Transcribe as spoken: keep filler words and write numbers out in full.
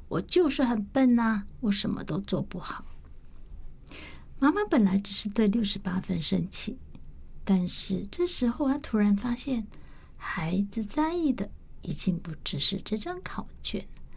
我就是很笨啊，我什么都做不好。妈妈本来只是对六十八分生气，但是这时候她突然发现，孩子在意的已经不只是这张考卷，